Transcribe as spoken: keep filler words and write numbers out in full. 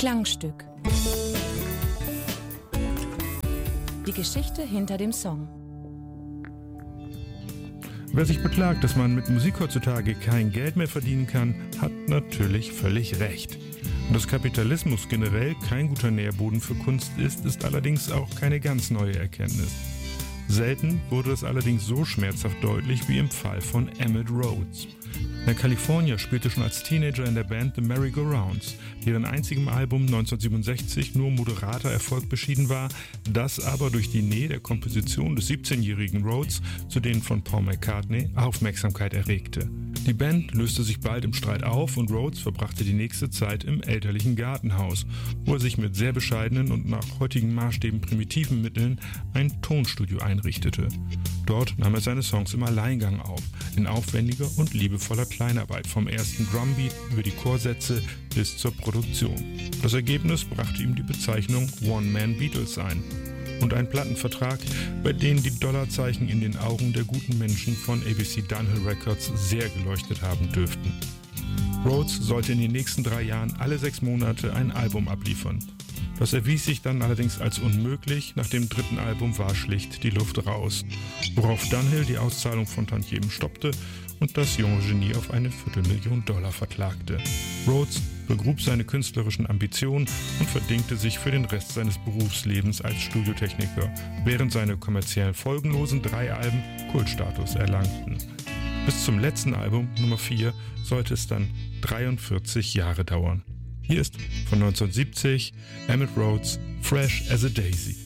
Klangstück. Die Geschichte hinter dem Song. Wer sich beklagt, dass man mit Musik heutzutage kein Geld mehr verdienen kann, hat natürlich völlig recht. Und dass Kapitalismus generell kein guter Nährboden für Kunst ist, ist allerdings auch keine ganz neue Erkenntnis. Selten wurde es allerdings so schmerzhaft deutlich wie im Fall von Emitt Rhodes. Der Kalifornier spielte schon als Teenager in der Band The Merry-Go-Rounds, deren einzigem Album neunzehnhundertsiebenundsechzig nur moderater Erfolg beschieden war, das aber durch die Nähe der Komposition des siebzehnjährigen Rhodes zu denen von Paul McCartney Aufmerksamkeit erregte. Die Band löste sich bald im Streit auf und Rhodes verbrachte die nächste Zeit im elterlichen Gartenhaus, wo er sich mit sehr bescheidenen und nach heutigen Maßstäben primitiven Mitteln ein Tonstudio einrichtete. Dort nahm er seine Songs im Alleingang auf, in aufwendiger und liebevoller Kleinarbeit, vom ersten Drumbeat über die Chorsätze bis zur Produktion. Das Ergebnis brachte ihm die Bezeichnung One-Man-Beatles ein und einen Plattenvertrag, bei dem die Dollarzeichen in den Augen der guten Menschen von A B C Dunhill Records sehr geleuchtet haben dürften. Rhodes sollte in den nächsten drei Jahren alle sechs Monate ein Album abliefern. Das erwies sich dann allerdings als unmöglich, nach dem dritten Album war schlicht die Luft raus, worauf Dunhill die Auszahlung von Tantiemen stoppte und das junge Genie auf eine Viertelmillion Dollar verklagte. Rhodes begrub seine künstlerischen Ambitionen und verdingte sich für den Rest seines Berufslebens als Studiotechniker, während seine kommerziell folgenlosen drei Alben Kultstatus erlangten. Bis zum letzten Album, Nummer vier, sollte es dann dreiundvierzig Jahre dauern. Hier ist von neunzehnhundertsiebzig Emitt Rhodes Fresh as a Daisy.